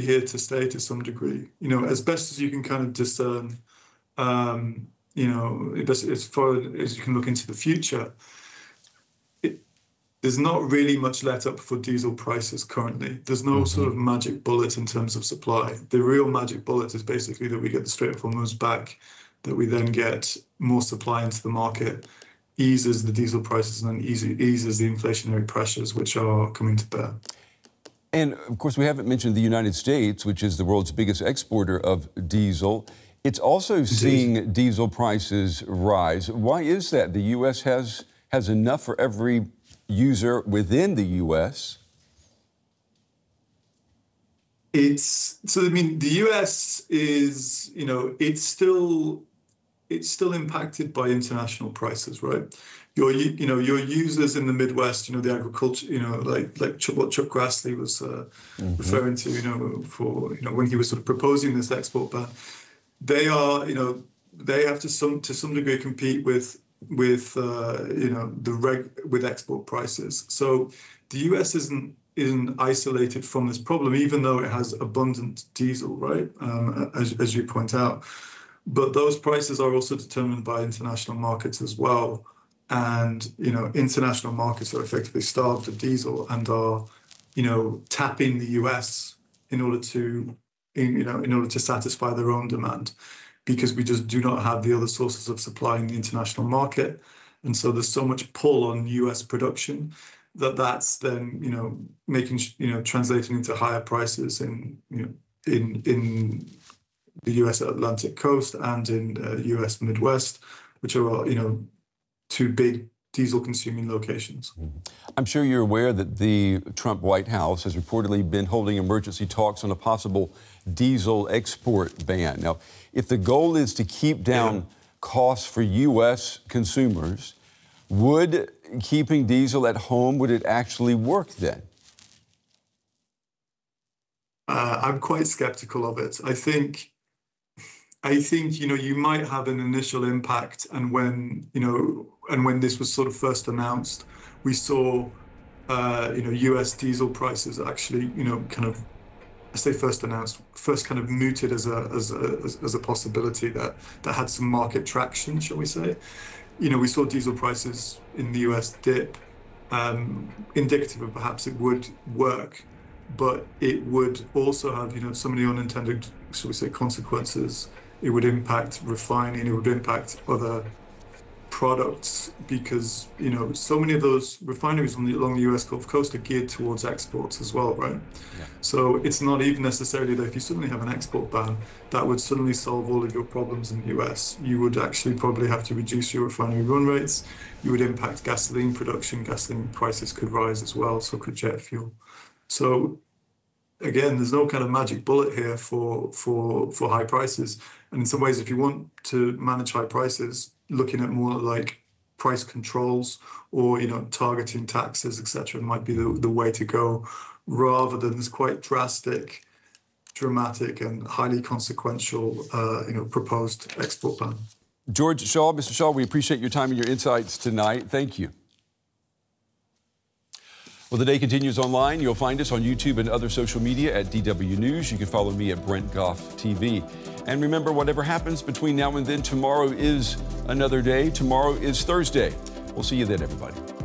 here to stay to some degree. As best as you can kind of discern, as far as you can look into the future, there's not really much let up for diesel prices currently. There's no sort of magic bullet in terms of supply. The real magic bullet is basically that we get the Strait of Hormuz back, that we then get more supply into the market, eases the diesel prices, and then eases the inflationary pressures which are coming to bear. And of course, we haven't mentioned the United States, which is the world's biggest exporter of diesel. It's also seeing diesel prices rise. Why is that? The U.S. has enough for every user within the U.S. The U.S. is, it's still impacted by international prices, right? Your users in the Midwest, the agriculture, like what Chuck Grassley was referring to, when he was sort of proposing this export ban, they have to some degree compete with export prices. So the U.S. isn't isolated from this problem, even though it has abundant diesel, right? As you point out. But those prices are also determined by international markets as well. And, international markets are effectively starved of diesel and are, tapping the US in order to satisfy their own demand, because we just do not have the other sources of supply in the international market. And so there's so much pull on US production that's then, translating into higher prices in the US Atlantic coast and in US Midwest, which are, two big diesel consuming locations. I'm sure you're aware that the Trump White House has reportedly been holding emergency talks on a possible diesel export ban. Now, if the goal is to keep down costs for U.S. consumers, would keeping diesel at home, would it actually work then? I'm quite skeptical of it. I think you might have an initial impact, and when this was sort of first announced, we saw US diesel prices actually first kind of mooted as a possibility that had some market traction, shall we say. We saw diesel prices in the US dip, indicative of perhaps it would work, but it would also have some of the unintended, shall we say, consequences. It would impact refining, it would impact other products, because so many of those refineries along the US Gulf Coast are geared towards exports as well, right? Yeah. So it's not even necessarily that if you suddenly have an export ban, that would suddenly solve all of your problems in the US. You would actually probably have to reduce your refinery run rates. You would impact gasoline production. Gasoline prices could rise as well, so could jet fuel. So again, there's no kind of magic bullet here for high prices. And in some ways, if you want to manage high prices, looking at more like price controls or targeting taxes, etc., might be the way to go, rather than this quite dramatic and highly consequential proposed export ban. George Shaw, Mr. Shaw, we appreciate your time and your insights tonight. Thank you. Well, the day continues online. You'll find us on YouTube and other social media at DW News. You can follow me at Brent Goff TV. And remember, whatever happens between now and then, tomorrow is another day. Tomorrow is Thursday. We'll see you then, everybody.